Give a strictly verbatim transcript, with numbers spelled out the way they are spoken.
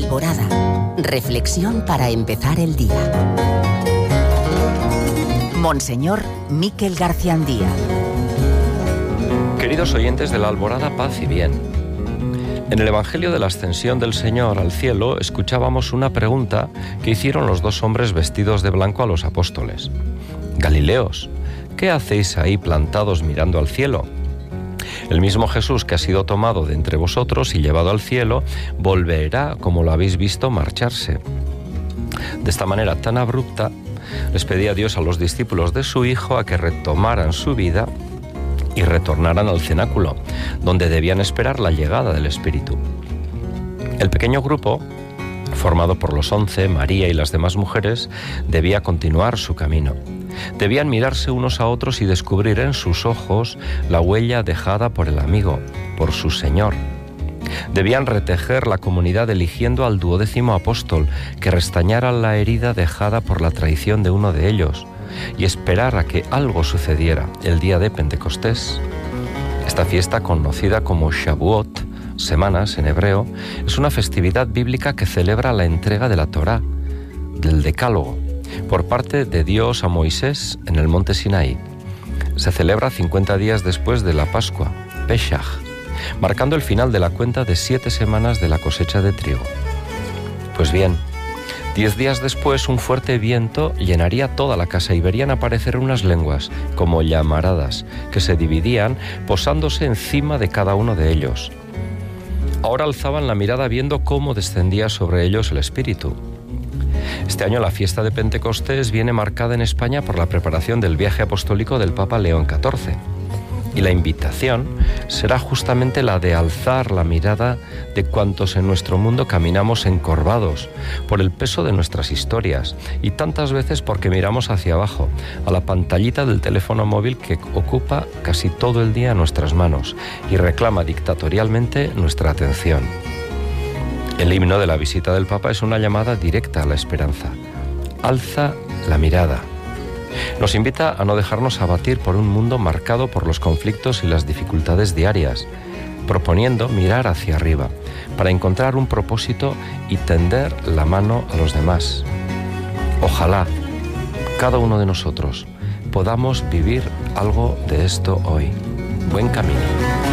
Alborada. Reflexión para empezar el día. Monseñor Miquel Garciandía. Queridos oyentes de la Alborada, paz y bien. En el Evangelio de la Ascensión del Señor al cielo escuchábamos una pregunta que hicieron los dos hombres vestidos de blanco a los apóstoles. Galileos, ¿qué hacéis ahí plantados mirando al cielo? El mismo Jesús que ha sido tomado de entre vosotros y llevado al cielo, volverá como lo habéis visto marcharse. De esta manera tan abrupta, les pedía Dios a los discípulos de su Hijo a que retomaran su vida y retornaran al cenáculo, donde debían esperar la llegada del Espíritu. El pequeño grupo, formado por los once, María y las demás mujeres, debía continuar su camino. Debían mirarse unos a otros y descubrir en sus ojos la huella dejada por el amigo, por su Señor. Debían retejer la comunidad eligiendo al duodécimo apóstol que restañara la herida dejada por la traición de uno de ellos y esperar a que algo sucediera el día de Pentecostés. Esta fiesta, conocida como Shavuot, semanas en hebreo, es una festividad bíblica que celebra la entrega de la Torá, del Decálogo, por parte de Dios a Moisés en el monte Sinaí. Se celebra cincuenta días después de la Pascua, Pesaj, marcando el final de la cuenta de siete semanas de la cosecha de trigo. Pues bien, diez días después un fuerte viento llenaría toda la casa y verían aparecer unas lenguas, como llamaradas, que se dividían posándose encima de cada uno de ellos. Ahora alzaban la mirada viendo cómo descendía sobre ellos el Espíritu. Este año la fiesta de Pentecostés viene marcada en España por la preparación del viaje apostólico del Papa León catorce. Y la invitación será justamente la de alzar la mirada de cuantos en nuestro mundo caminamos encorvados por el peso de nuestras historias y tantas veces porque miramos hacia abajo, a la pantallita del teléfono móvil que ocupa casi todo el día nuestras manos y reclama dictatorialmente nuestra atención. El himno de la visita del Papa es una llamada directa a la esperanza. Alza la mirada. Nos invita a no dejarnos abatir por un mundo marcado por los conflictos y las dificultades diarias, proponiendo mirar hacia arriba para encontrar un propósito y tender la mano a los demás. Ojalá cada uno de nosotros podamos vivir algo de esto hoy. Buen camino.